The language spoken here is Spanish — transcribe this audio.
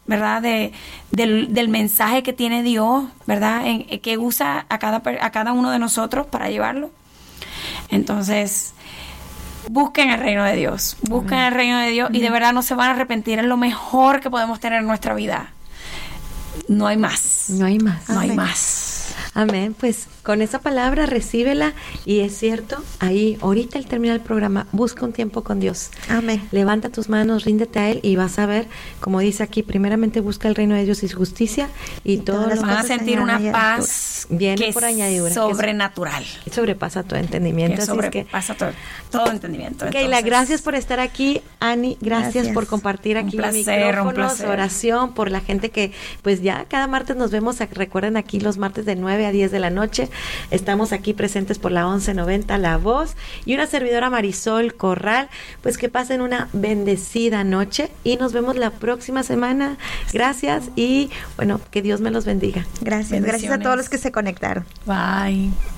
¿verdad? Del mensaje que tiene Dios, ¿verdad? Que usa a cada uno de nosotros para llevarlo. Entonces, busquen el reino de Dios. Busquen el reino de Dios y de verdad no se van a arrepentir. Es lo mejor que podemos tener en nuestra vida. No hay más. No hay más. No hay más. Amén. Pues con esa palabra recíbela, y es cierto, ahí ahorita al terminar el programa, busca un tiempo con Dios. Amén. Levanta tus manos, ríndete a Él y vas a ver, como dice aquí, primeramente busca el reino de Dios y su justicia, y todo todas lo las Van a cosas sentir una añadidas. paz Viene que por añadidura, es sobrenatural. que sobrepasa todo entendimiento. Que Así es que, sobrepasa todo entendimiento. Keila, Entonces, gracias por estar aquí. Ani, gracias por compartir aquí Un placer, micrófonos, un placer. oración, por la gente que, pues ya cada martes nos vemos, recuerden aquí los martes de 9 a 10 de la noche, estamos aquí presentes por la 1190 La Voz, y una servidora Marisol Corral. Pues que pasen una bendecida noche y nos vemos la próxima semana. Gracias y bueno, que Dios me los bendiga. Gracias a todos los que se conectaron. Bye.